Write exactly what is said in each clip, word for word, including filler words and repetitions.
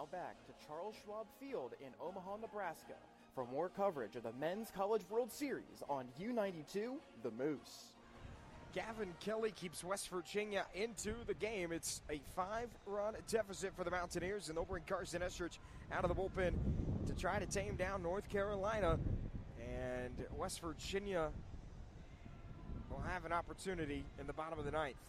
now back to Charles Schwab Field in Omaha, Nebraska for more coverage of the Men's College World Series on U ninety-two The Moose. Gavin Kelly keeps West Virginia into the game. It's a five-run deficit for the Mountaineers, and they'll bring Carson Estridge out of the bullpen to try to tame down North Carolina. And West Virginia will have an opportunity in the bottom of the ninth.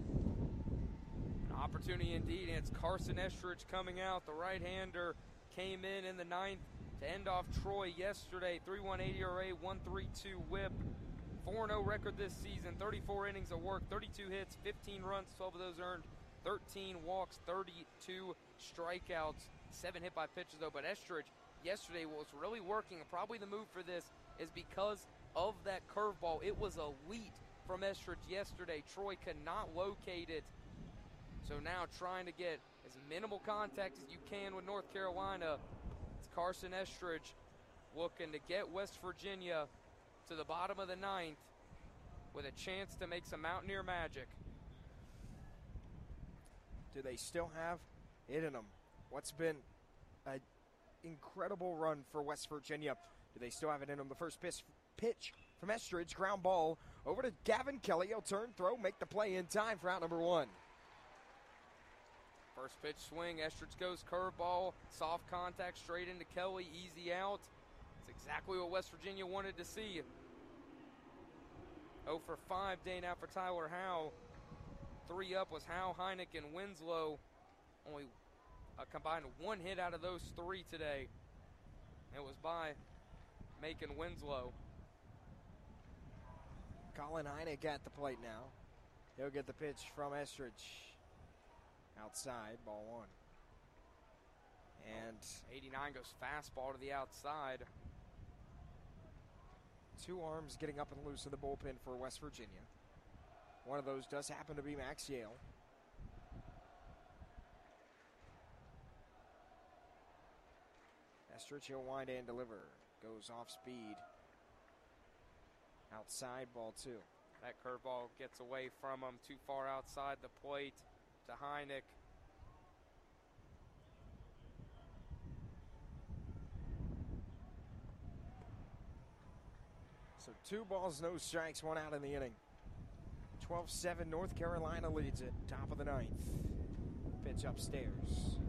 An opportunity indeed, and it's Carson Estridge coming out. The right-hander came in in the ninth to end off Troy yesterday. three point one eight E R A, one point three two whip. four and oh record this season, thirty-four innings of work, thirty-two hits, fifteen runs, twelve of those earned, thirteen walks, thirty-two strikeouts, seven hit by pitches though. But Estridge yesterday was really working, and probably the move for this is because of that curveball. It was elite from Estridge yesterday. Troy could not locate it. So now trying to get as minimal contact as you can with North Carolina. It's Carson Estridge looking to get West Virginia to the bottom of the ninth with a chance to make some Mountaineer magic. Do they still have it in them? What's been an incredible run for West Virginia? Do they still have it in them? The first pitch, pitch from Estridge, ground ball over to Gavin Kelly. He'll turn, throw, make the play in time for out number one. First pitch swing, Estridge goes curveball, soft contact straight into Kelly, easy out. It's exactly what West Virginia wanted to see. oh for five day now for Tyler Howe. Three up was Howe, Heineck, and Winslow. Only a combined one hit out of those three today. It was by Macon Winslow. Colin Heineck at the plate now. He'll get the pitch from Estridge. Outside, ball one. And eighty-nine goes fastball to the outside. Two arms getting up and loose in the bullpen for West Virginia. One of those does happen to be Max Yale. Estridge, he'll wind and deliver. Goes off speed. Outside, ball two. That curveball gets away from him, too far outside the plate to Heineck. So two balls, no strikes, one out in the inning. twelve seven, North Carolina leads it, top of the ninth. Pitch upstairs.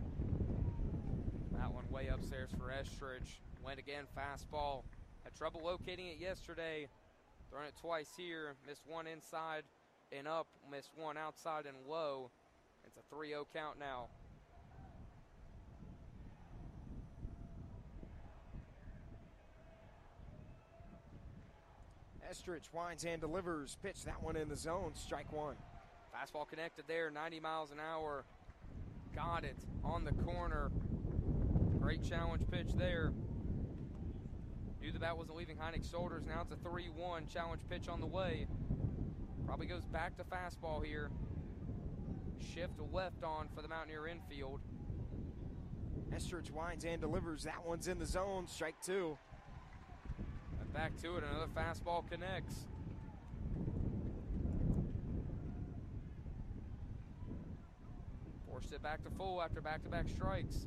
That one way upstairs for Estridge. Went again, fastball. Had trouble locating it yesterday. Thrown it twice here. Missed one inside and up. Missed one outside and low. It's a three oh count now. Estridge winds and delivers. Pitch that one in the zone. Strike one. Fastball connected there. ninety miles an hour. Got it on the corner. Great challenge pitch there. Knew the bat wasn't leaving Heineck's shoulders. Now it's a three one. Challenge pitch on the way. Probably goes back to fastball here. Shift left on for the Mountaineer infield. Estridge winds and delivers. That one's in the zone. Strike two. And back to it. Another fastball connects. Forced it back to full after back-to-back strikes.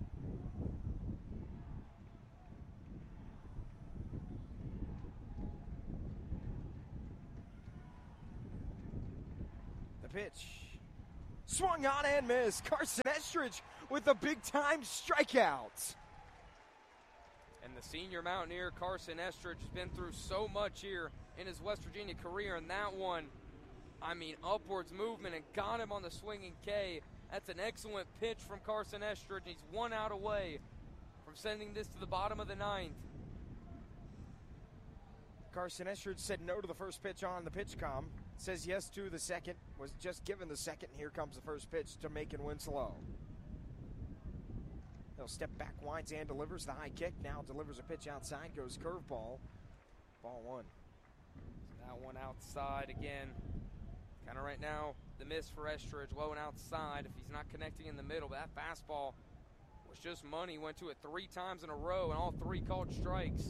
The pitch. Swung on and missed. Carson Estridge with a big-time strikeout. And the senior Mountaineer, Carson Estridge, has been through so much here in his West Virginia career. And that one, I mean, upwards movement and got him on the swinging K. That's an excellent pitch from Carson Estridge. He's one out away from sending this to the bottom of the ninth. Carson Estridge said no to the first pitch on the pitch com. Says yes to the second. Was just given the second. And here comes the first pitch to Macon Winslow. He'll step back, winds and delivers the high kick. Now delivers a pitch outside. Goes curveball. Ball one. That one outside again. Kind of right now, the miss for Estridge. Low and outside if he's not connecting in the middle. But that fastball was just money. Went to it three times in a row, and all three called strikes.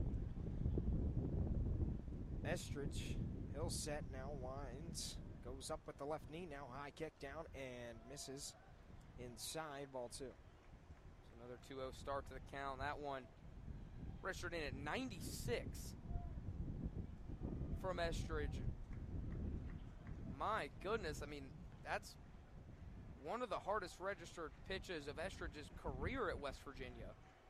Estridge, he'll set, now winds. Goes up with the left knee, now high kick down and misses inside, ball two. So another two oh start to the count. That one registered in at ninety-six from Estridge. My goodness, I mean, that's one of the hardest registered pitches of Estridge's career at West Virginia.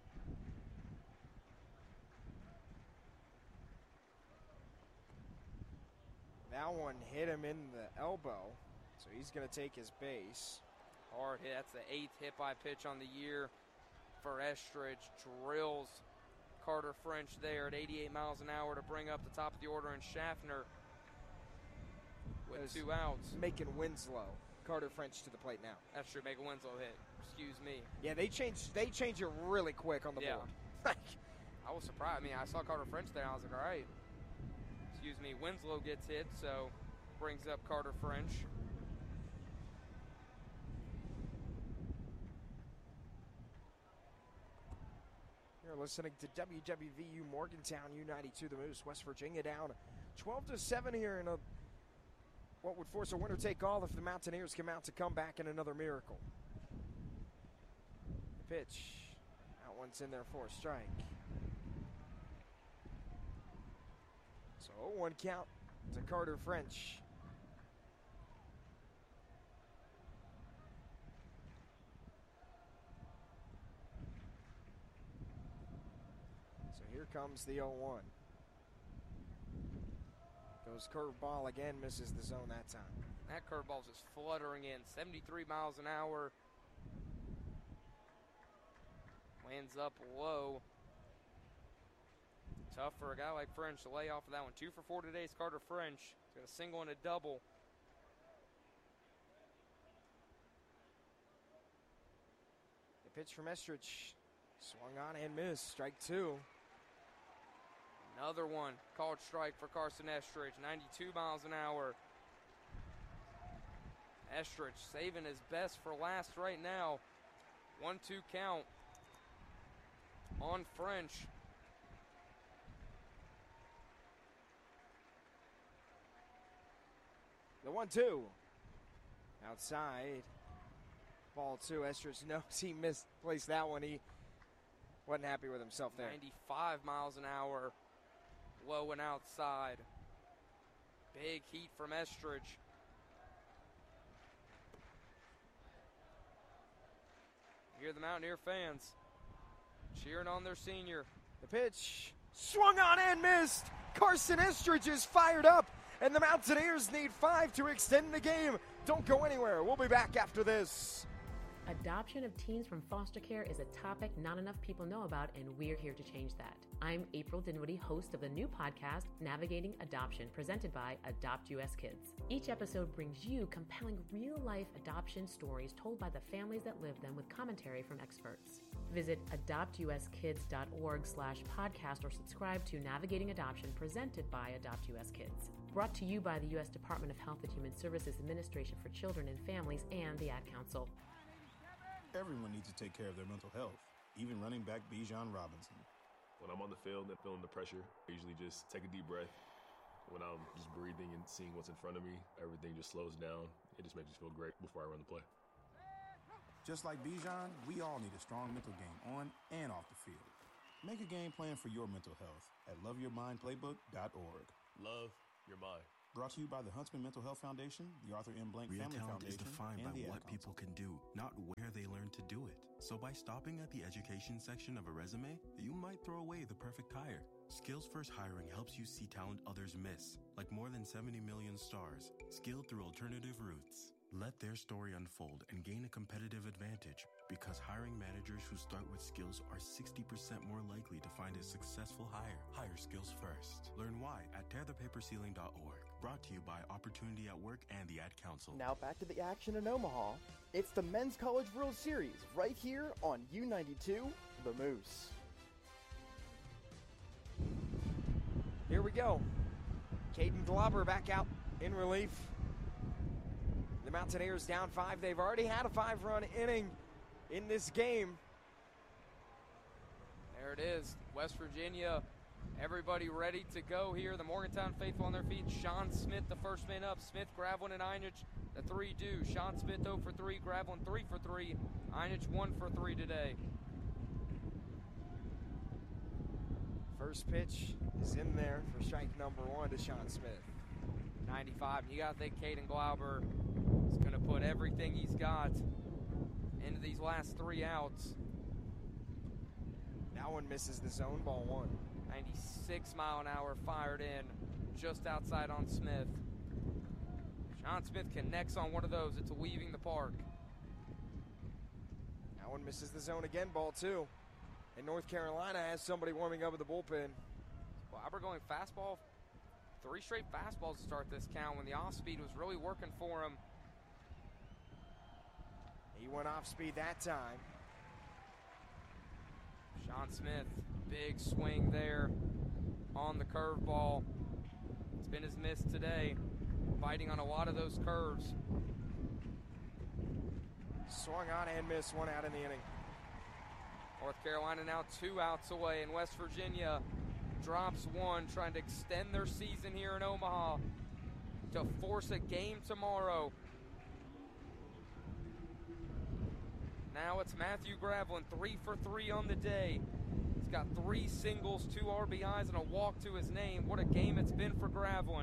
That one hit him in the elbow, so he's going to take his base. Hard hit. That's the eighth hit by pitch on the year for Estridge. Drills Carter French there at eighty-eight miles an hour to bring up the top of the order, and Schaffner with There's two outs. Making Winslow. Carter French to the plate now. That's true. Make a Winslow hit. Excuse me. Yeah, they changed. They changed it really quick on the Yeah. board. I was surprised. I mean, I saw Carter French there. I was like, all right. Excuse me. Winslow gets hit, so brings up Carter French. You're listening to W W V U Morgantown U ninety-two, the Moose. West Virginia down twelve to seven here in a what would force a winner-take-all if the Mountaineers come out to come back in another miracle. The pitch. That one's in there for a strike. So oh one count to Carter French. So here comes the oh one. Goes curveball again, misses the zone that time. That curveball's just fluttering in, seventy-three miles an hour. Lands up low. Tough for a guy like French to lay off of that one. Two for four today's Carter French. He's got a single and a double. The pitch from Estridge. Swung on and missed. Strike two. Another one. Called strike for Carson Estridge. ninety-two miles an hour. Estridge saving his best for last right now. one two count on French. The one two. Outside. Ball two. Estridge knows he misplaced that one. He wasn't happy with himself there. ninety-five miles an hour. Low and outside. Big heat from Estridge. Hear the Mountaineer fans cheering on their senior. The pitch. Swung on and missed. Carson Estridge is fired up. And the Mountaineers need five to extend the game. Don't go anywhere. We'll be back after this. Adoption of teens from foster care is a topic not enough people know about, and we're here to change that. I'm April Dinwiddie, host of the new podcast, Navigating Adoption, presented by Adopt U S Kids. Each episode brings you compelling real-life adoption stories told by the families that live them with commentary from experts. Visit adoptuskids.org slash podcast or subscribe to Navigating Adoption, presented by Adopt U S Kids. Brought to you by the U S Department of Health and Human Services Administration for Children and Families and the Ad Council. Everyone needs to take care of their mental health, even running back Bijan Robinson. When I'm on the field and feeling the pressure, I usually just take a deep breath. When I'm just breathing and seeing what's in front of me, everything just slows down. It just makes me feel great before I run the play. Just like Bijan, we all need a strong mental game on and off the field. Make a game plan for your mental health at love your mind playbook dot org. Love your mind. Brought to you by the Huntsman Mental Health Foundation, the Arthur M. Blank Real Family talent Foundation, is defined and by the Ad what Council. people can do, not where they learn to do it. So by stopping at the education section of a resume, you might throw away the perfect hire. Skills First Hiring helps you see talent others miss, like more than seventy million stars, skilled through alternative routes. Let their story unfold and gain a competitive advantage, because hiring managers who start with skills are sixty percent more likely to find a successful hire. Hire skills first. Learn why at tear the paper ceiling dot org. Brought to you by Opportunity at Work and the Ad Council. Now back to the action in Omaha. It's the Men's College World Series right here on U ninety-two, The Moose. Here we go. Caden Glauber back out in relief. The Mountaineers down five. They've already had a five-run inning in this game. There it is. West Virginia Everybody ready to go here. The Morgantown faithful on their feet. Sean Smith, the first man up. Smith, Gravelin, and Einich, the three do. Sean Smith zero for three, Gravelin three for three, Einich one for three today. First pitch is in there for strike number one to Sean Smith. ninety-five. You got to think Caden Glauber is going to put everything he's got into these last three outs. That one misses the zone, ball one. ninety-six mile an hour fired in just outside on Smith. Sean Smith connects on one of those. It's leaving the park. That one misses the zone again, ball two. And North Carolina has somebody warming up at the bullpen. Glauber going fastball. Three straight fastballs to start this count when the off speed was really working for him. He went off speed that time. Sean Smith, big swing there on the curveball. It's been his miss today, biting on a lot of those curves. Swung on and missed, one out in the inning. North Carolina now two outs away, and West Virginia drops one, trying to extend their season here in Omaha to force a game tomorrow. Now it's Matthew Gravelin, three for three on the day. He's got three singles, two R B Is, and a walk to his name. What a game it's been for Gravelin.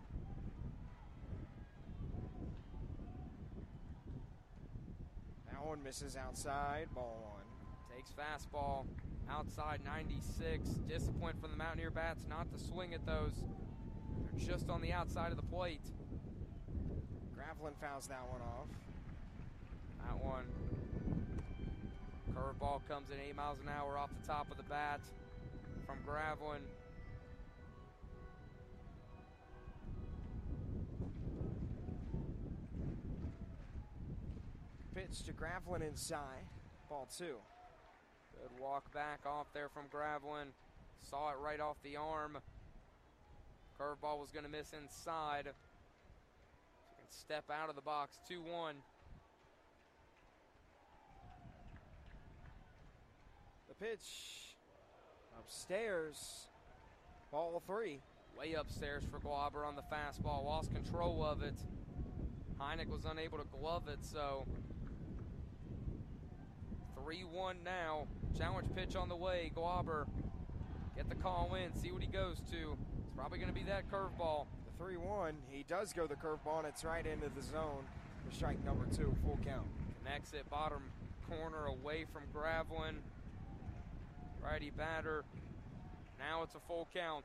That one misses outside, ball one. Takes fastball outside ninety-six. Disappoint from the Mountaineer bats not to swing at those. They're just on the outside of the plate. Gravelin fouls that one off. That one. Curveball comes in eight miles an hour off the top of the bat from Gravelin. Pitch to Gravelin inside, ball two. Good walk back off there from Gravelin. Saw it right off the arm. Curveball was going to miss inside. So can step out of the box, two one. The pitch upstairs, ball three. Way upstairs for Glauber on the fastball. Lost control of it. Heineck was unable to glove it, so three one now. Challenge pitch on the way. Glauber, get the call in, see what he goes to. It's probably going to be that curveball. The three one, he does go the curveball, and it's right into the zone for strike number two, full count. Connects it, bottom corner away from Gravelin. Righty batter. Now it's a full count.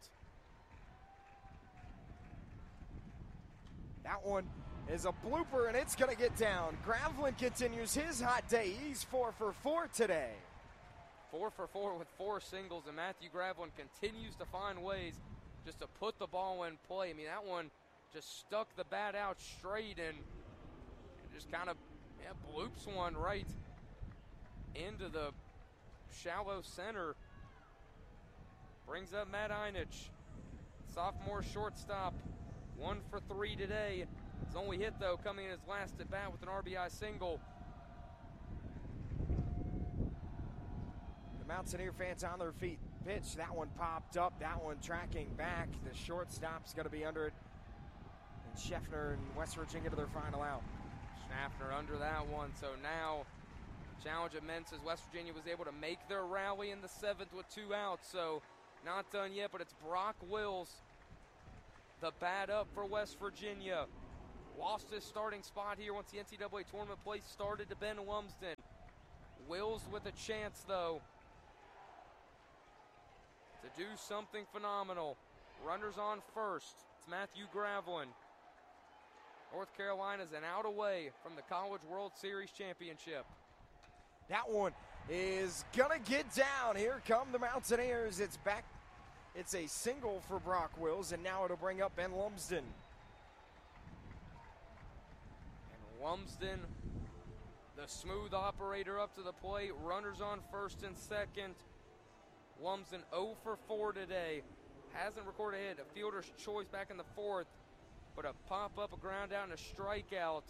That one is a blooper, and it's going to get down. Gravelin continues his hot day. He's four for four today. Four for four with four singles, and Matthew Gravelin continues to find ways just to put the ball in play. I mean, that one just stuck the bat out straight and just kind of yeah, bloops one right into the shallow center. Brings up Matt Einich, sophomore shortstop, one for three today. His only hit, though, coming in his last at bat with an R B I single. The Mountaineer fans on their feet. Pitch, that one popped up, that one tracking back. The shortstop's going to be under it. And Scheffner and West Virginia to their final out. Schnappner under that one, so now challenge immense as West Virginia was able to make their rally in the seventh with two outs, so not done yet, but it's Brock Wills, the bat up for West Virginia. Lost his starting spot here once the N C double A tournament play started to Ben Lumsden. Wills with a chance, though, to do something phenomenal. Runners on first. It's Matthew Gravelin. North Carolina's an out away from the College World Series championship. That one is gonna get down. Here come the Mountaineers. It's back. It's a single for Brock Wills, and now it'll bring up Ben Lumsden. And Lumsden, the smooth operator up to the plate. Runners on first and second. Lumsden oh for four today. Hasn't recorded a hit. A fielder's choice back in the fourth, but a pop-up, a ground out, and a strikeout.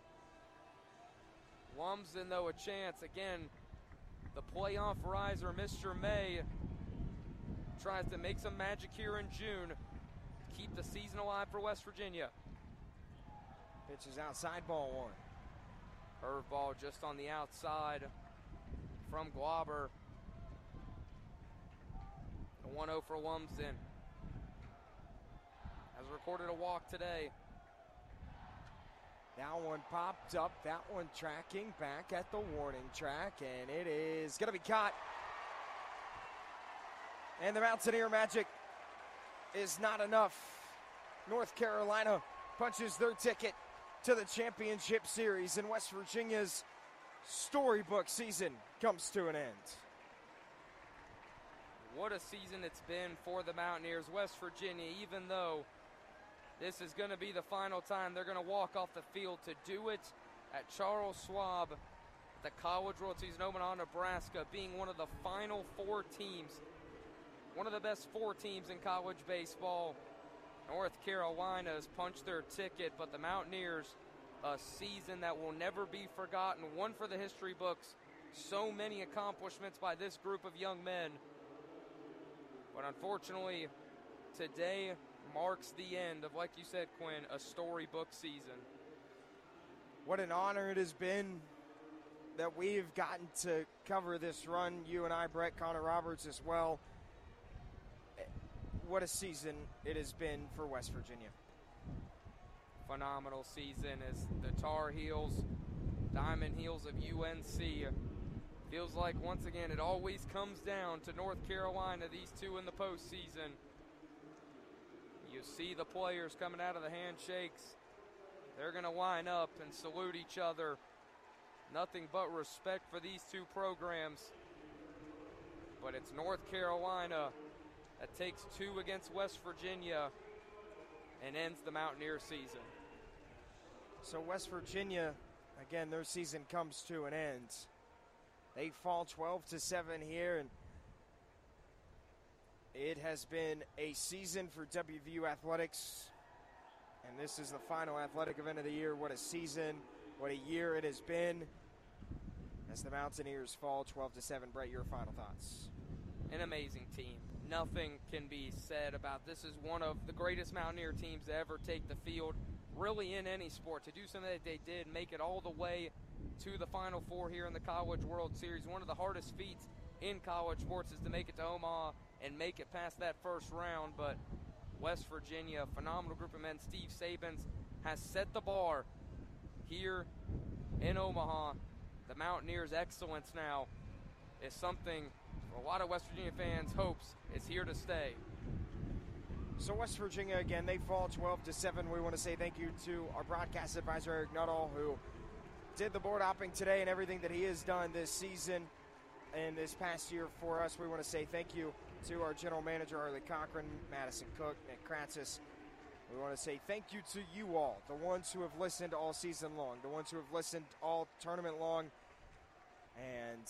Lumsden, though, a chance. Again, the playoff riser, Mister May, tries to make some magic here in June. Keep the season alive for West Virginia. Pitch is outside, ball one. Curveball just on the outside from Glauber. The one oh for Lumsden. Has recorded a walk today. That one popped up. That one tracking back at the warning track, and it is going to be caught. And the Mountaineer magic is not enough. North Carolina punches their ticket to the championship series, and West Virginia's storybook season comes to an end. What a season it's been for the Mountaineers. West Virginia, even though this is going to be the final time they're going to walk off the field to do it at Charles Schwab at the College World Series in Omaha, Nebraska, being one of the final four teams, one of the best four teams in college baseball. North Carolina has punched their ticket, but the Mountaineers, a season that will never be forgotten, one for the history books. So many accomplishments by this group of young men. But unfortunately, today marks the end of, like you said, Quinn, a storybook season. What an honor it has been that we've gotten to cover this run. You and I, Brett, Connor Roberts as well. What a season it has been for West Virginia. Phenomenal season as the Tar Heels, Diamond Heels of U N C. Feels like, once again, it always comes down to North Carolina, these two in the postseason. You see the players coming out of the handshakes. They're going to line up and salute each other. Nothing but respect for these two programs. But it's North Carolina that takes two against West Virginia and ends the Mountaineer season. So West Virginia, again, their season comes to an end. They fall twelve to seven here, and it has been a season for W V U Athletics, and this is the final athletic event of the year. What a season, what a year it has been as the Mountaineers fall twelve to seven. Brett, your final thoughts? An amazing team. Nothing can be said about this. Is one of the greatest Mountaineer teams to ever take the field, really in any sport. To do something that they did, make it all the way to the Final Four here in the College World Series. One of the hardest feats in college sports is to make it to Omaha and make it past that first round. But West Virginia, phenomenal group of men. Steve Sabins has set the bar here in Omaha. The Mountaineers' excellence now is something a lot of West Virginia fans hopes is here to stay. So West Virginia, again, they fall twelve to seven. We want to say thank you to our broadcast advisor, Eric Nuttall, who did the board hopping today and everything that he has done this season and this past year for us. We want to say thank you to our general manager, Harley Cochran, Madison Cook, Nick Kratzis. We want to say thank you to you all, the ones who have listened all season long, the ones who have listened all tournament long. And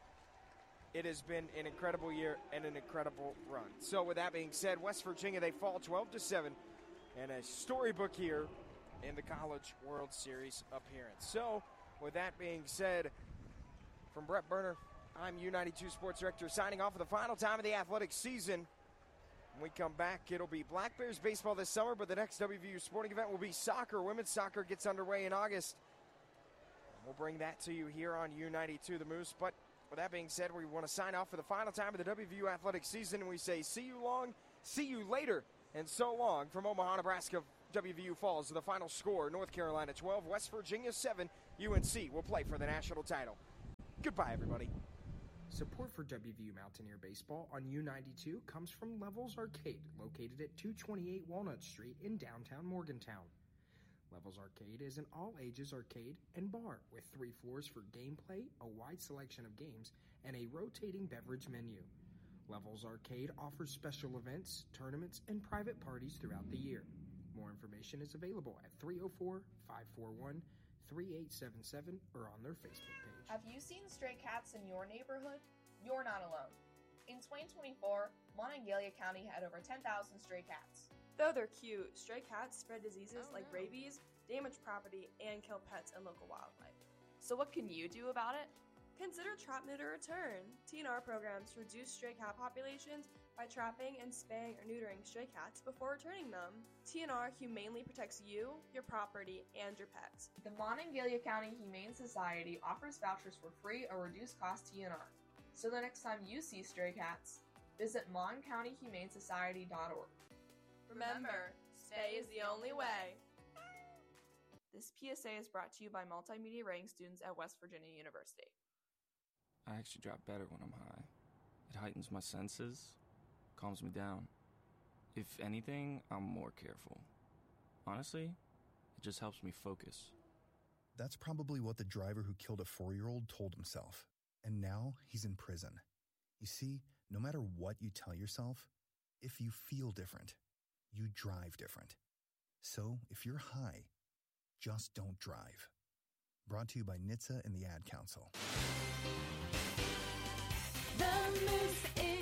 it has been an incredible year and an incredible run. So with that being said, West Virginia, they fall twelve to seven and a storybook here in the College World Series appearance. So with that being said, from Brett Berner, I'm U ninety-two Sports Director signing off for the final time of the athletic season. When we come back, it'll be Black Bears baseball this summer, but the next W V U sporting event will be soccer. Women's soccer gets underway in August. We'll bring that to you here on U ninety-two The Moose. But with that being said, we want to sign off for the final time of the W V U athletic season, and we say see you long, see you later, and so long from Omaha, Nebraska. W V U falls to the final score, North Carolina twelve, West Virginia seven. U N C will play for the national title. Goodbye, everybody. Support for W V U Mountaineer Baseball on U ninety-two comes from Levels Arcade, located at two twenty-eight Walnut Street in downtown Morgantown. Levels Arcade is an all-ages arcade and bar with three floors for gameplay, a wide selection of games, and a rotating beverage menu. Levels Arcade offers special events, tournaments, and private parties throughout the year. More information is available at three oh four, five four one, three eight seven seven or on their Facebook page. Have you seen stray cats in your neighborhood? You're not alone. In twenty twenty-four, Monongalia County had over ten thousand stray cats. Though they're cute, stray cats spread diseases oh, like no. rabies, damage property, and kill pets and local wildlife. So what can you do about it? Consider Trap Neuter Return. T N R programs reduce stray cat populations by trapping and spaying or neutering stray cats before returning them. T N R humanely protects you, your property, and your pets. The Monongalia County Humane Society offers vouchers for free or reduced cost T N R. So the next time you see stray cats, visit mon county humane society dot org. Remember, spay is the only way. This P S A is brought to you by multimedia writing students at West Virginia University. I actually drop better when I'm high. It heightens my senses, calms me down. If anything, I'm more careful. Honestly, it just helps me focus. That's probably what the driver who killed a four-year-old told himself. And now he's in prison. You see, no matter what you tell yourself, if you feel different, you drive different. So if you're high, just don't drive. Brought to you by N H T S A and the Ad Council. The Moose is